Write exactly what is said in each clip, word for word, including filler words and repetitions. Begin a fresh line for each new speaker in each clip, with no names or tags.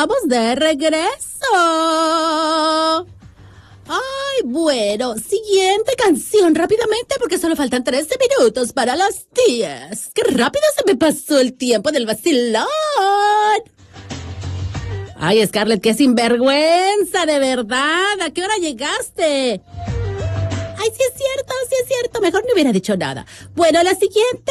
estamos de regreso. Ay, bueno, siguiente canción rápidamente porque solo faltan trece minutos para las diez. ¡Qué rápido se me pasó el tiempo del vacilón! Ay, Scarlett, qué sinvergüenza, de verdad. ¿A qué hora llegaste? Ay, sí es cierto, sí es cierto. Mejor no hubiera dicho nada. Bueno, la siguiente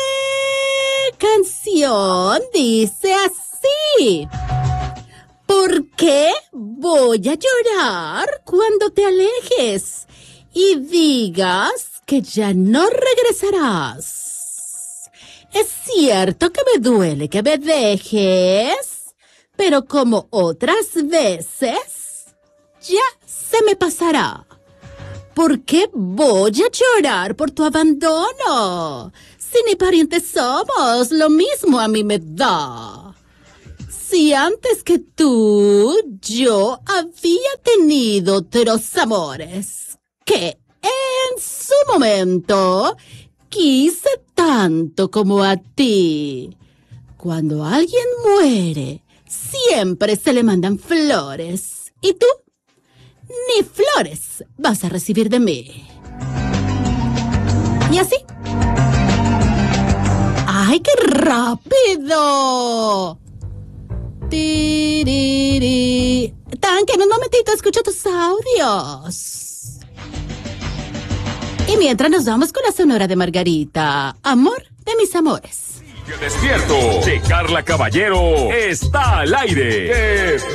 canción dice así. ¿Por qué voy a llorar cuando te alejes y digas que ya no regresarás? Es cierto que me duele que me dejes, pero como otras veces, ya se me pasará. ¿Por qué voy a llorar por tu abandono? Si ni parientes somos, lo mismo a mí me da. Si antes que tú, yo había tenido otros amores que en su momento quise tanto como a ti. Cuando alguien muere, siempre se le mandan flores. ¿Y tú? Ni flores vas a recibir de mí. Y así. ¡Ay, qué rápido! Tiriri. Tanque, en un momentito escucho tus audios. Y mientras nos vamos con la Sonora de Margarita, amor de mis amores.
Despierto de Carla Caballero está al aire.